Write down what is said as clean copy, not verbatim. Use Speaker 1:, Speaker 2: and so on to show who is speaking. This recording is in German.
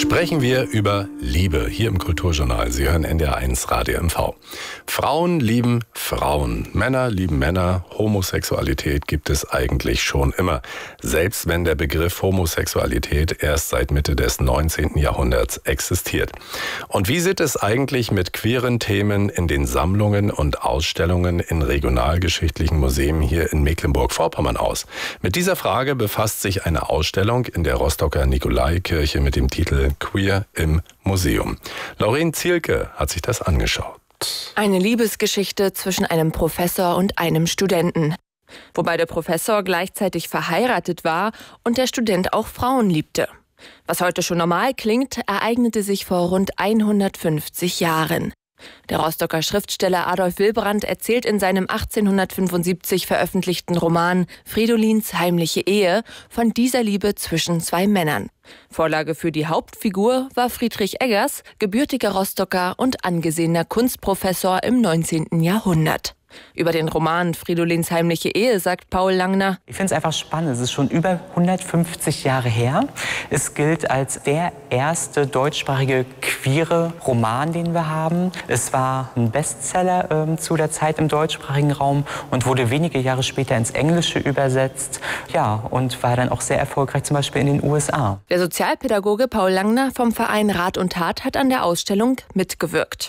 Speaker 1: Sprechen wir über Liebe hier im Kulturjournal. Sie hören NDR1 Radio MV. Frauen lieben Frauen, Männer lieben Männer. Homosexualität gibt es eigentlich schon immer. Selbst wenn der Begriff Homosexualität erst seit Mitte des 19. Jahrhunderts existiert. Und wie sieht es eigentlich mit queeren Themen in den Sammlungen und Ausstellungen in regionalgeschichtlichen Museen hier in Mecklenburg-Vorpommern aus? Mit dieser Frage befasst sich eine Ausstellung in der Rostocker Nikolaikirche mit dem Titel Queer im Museum. Lauren Zielke hat sich das angeschaut.
Speaker 2: Eine Liebesgeschichte zwischen einem Professor und einem Studenten. Wobei der Professor gleichzeitig verheiratet war und der Student auch Frauen liebte. Was heute schon normal klingt, ereignete sich vor rund 150 Jahren. Der Rostocker Schriftsteller Adolf Wilbrand erzählt in seinem 1875 veröffentlichten Roman Fridolins heimliche Ehe von dieser Liebe zwischen zwei Männern. Vorlage für die Hauptfigur war Friedrich Eggers, gebürtiger Rostocker und angesehener Kunstprofessor im 19. Jahrhundert. Über den Roman Fridolins heimliche Ehe sagt Paul Langner:
Speaker 3: Ich finde es einfach spannend. Es ist schon über 150 Jahre her. Es gilt als der erste deutschsprachige queere Roman, den wir haben. Es war ein Bestseller zu der Zeit im deutschsprachigen Raum und wurde wenige Jahre später ins Englische übersetzt. Ja, und war dann auch sehr erfolgreich, zum Beispiel in den USA.
Speaker 2: Der Sozialpädagoge Paul Langner vom Verein Rat und Tat hat an der Ausstellung mitgewirkt.